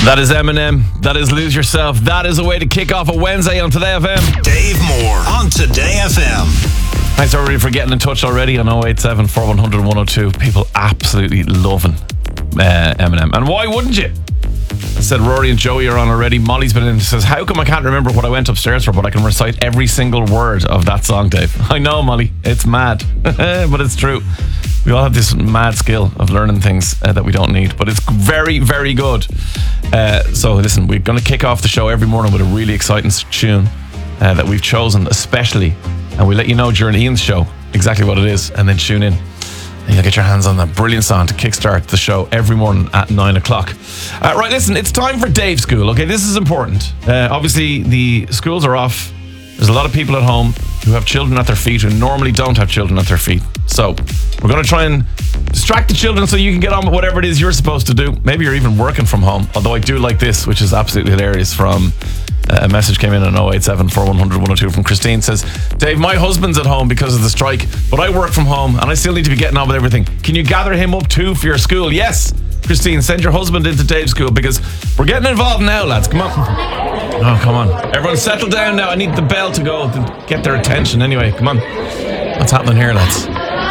That is Eminem. That is Lose Yourself. That is a way to kick off a Wednesday on Today FM. Dave Moore on Today FM. Thanks everybody for getting in touch already on 087 4100 102. People absolutely loving Eminem. And why wouldn't you? I said Rory and Joey are on already. Molly's been in and says, how come I can't remember what I went upstairs for, but I can recite every single word of that song, Dave? I know, Molly. It's mad. But it's true. We all have this mad skill of learning things that we don't need, but it's very, very good. So listen, we're going to kick off the show every morning with a really exciting tune that we've chosen especially, and we'll let you know during Ian's show exactly what it is, and then tune in and you'll get your hands on that brilliant song to kickstart the show every morning at 9 o'clock. Right, listen, it's time for Dave School. Okay, this is important. Obviously the schools are off. There's a lot of people at home who have children at their feet who normally don't have children at their feet. So we're going to try and distract the children so you can get on with whatever it is you're supposed to do. Maybe you're even working from home. Although I do like this, which is absolutely hilarious, from a message came in on 087 4100 102 from Christine. Says, Dave, my husband's at home because of the strike, but I work from home and I still need to be getting on with everything. Can you gather him up too for your school? Yes, Christine, send your husband into Dave's school because we're getting involved now, lads. Come on. Oh, come on. Everyone settle down now. I need the bell to go to get their attention. Anyway, come on. What's happening here, lads?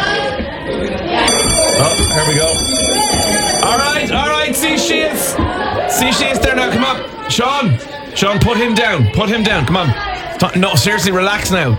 Oh, here we go. All right. See, she is there now. Come on. Sean, put him down. Come on. No, seriously, relax now.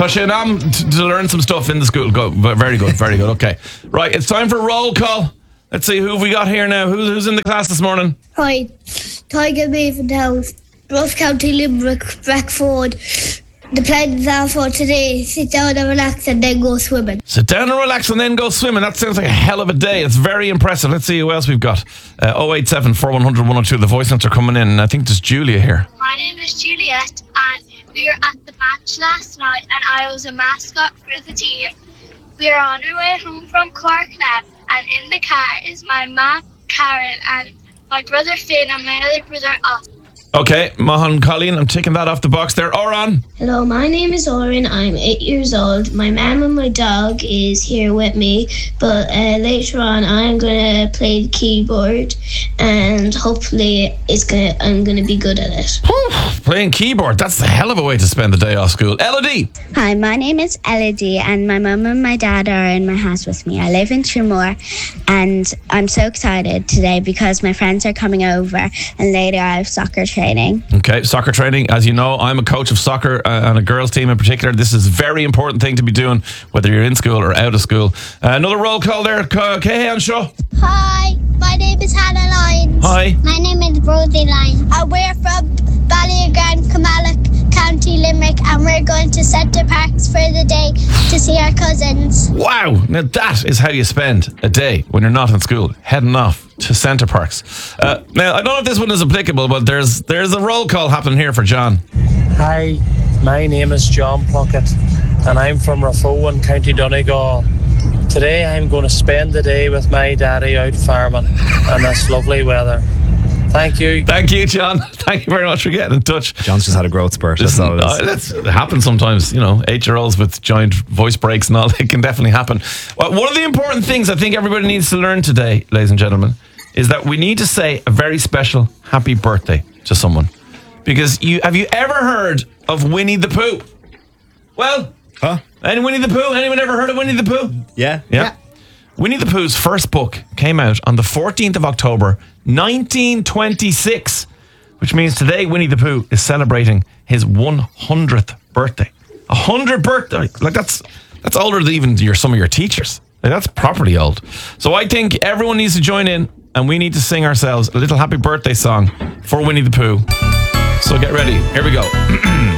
Tasha, to learn some stuff in the school. Go. Very good. Okay. Right, it's time for roll call. Let's see, who have we got here now? Who's in the class this morning? Hi, Tiger Mavenhouse, Rough County, Limerick, Beckford. The plans are for today: sit down and relax and then go swimming. Sit down and relax and then go swimming. That sounds like a hell of a day. It's very impressive. Let's see who else we've got. 087 4100 102. The voice notes are coming in. I think there's Julia here. My name is Juliet, and we were at the match last night, and I was a mascot for the team. We are on our way home from Cork now, and in the car is my mum, Karen, and my brother Finn, and my other brother Oscar. Okay, Mahan Colleen, I'm taking that off the box there. Oran. Hello, my name is Oren. I'm 8 years old. My mum and my dog is here with me, but later on I'm going to play the keyboard, and hopefully I'm going to be good at it. Playing keyboard, that's a hell of a way to spend the day off school. Elodie. Hi, my name is Elodie, and my mum and my dad are in my house with me. I live in Tremor, and I'm so excited today because my friends are coming over, and later I have soccer training. Okay, soccer training. As you know, I'm a coach of soccer and a girls team in particular. This is a very important thing to be doing, whether you're in school or out of school. Another roll call there. Cahan Shaw. Hi, my name is Hannah Lyons. Hi. My name is Brody Lyons. And we're from Ballygrand, Camalloch, County Limerick, and we're going to Centre Parks for the day to see our cousins. Wow, now that is how you spend a day when you're not in school, heading off to Centre Parks. Now, I don't know if this one is applicable, but there's a roll call happening here for John. Hi, my name is John Plunkett, and I'm from Raphoe, County Donegal. Today I'm going to spend the day with my daddy out farming, and that's lovely weather. Thank you. Thank you, John. Thank you very much for getting in touch. John's just had a growth spurt. That's all it is. It happens sometimes, 8-year-olds with giant voice breaks and all. It can definitely happen. Well, one of the important things I think everybody needs to learn today, ladies and gentlemen, is that we need to say a very special happy birthday to someone. Because have you ever heard of Winnie the Pooh? Well, any Winnie the Pooh? Anyone ever heard of Winnie the Pooh? Yeah. Winnie the Pooh's first book came out on the 14th of October, 1926, which means today Winnie the Pooh is celebrating his 100th birthday. 100th birthday. Like that's older than even some of your teachers. Like, that's properly old. So I think everyone needs to join in, and we need to sing ourselves a little happy birthday song for Winnie the Pooh. So get ready. Here we go.